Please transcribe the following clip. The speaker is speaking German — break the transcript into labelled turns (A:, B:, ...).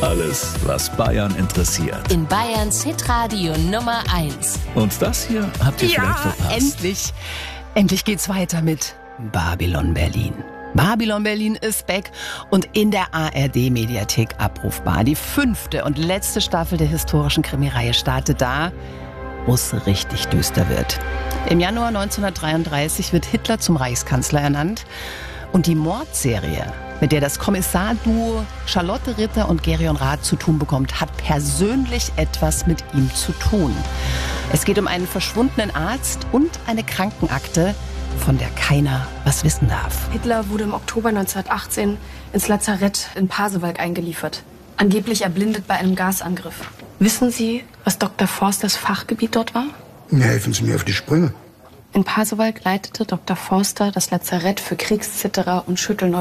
A: Alles, was Bayern interessiert.
B: In Bayerns Hitradio Nummer 1.
A: Und das hier habt ihr vielleicht verpasst.
C: Endlich geht's weiter mit Babylon Berlin. Babylon Berlin ist back und in der ARD-Mediathek abrufbar. Die 5. und letzte Staffel der historischen Krimireihe startet da, wo es richtig düster wird. Im Januar 1933 wird Hitler zum Reichskanzler ernannt. Und die Mordserie, mit der das Kommissarduo Charlotte Ritter und Gerion Rath zu tun bekommt, hat persönlich etwas mit ihm zu tun. Es geht um einen verschwundenen Arzt und eine Krankenakte, von der keiner was wissen darf.
D: Hitler wurde im Oktober 1918 ins Lazarett in Pasewalk eingeliefert. Angeblich erblindet bei einem Gasangriff. Wissen Sie, was Dr. Forsters Fachgebiet dort war?
E: Helfen Sie mir auf die Sprünge.
D: In Pasewalk leitete Dr. Forster das Lazarett für Kriegszitterer und Schüttelneurosen.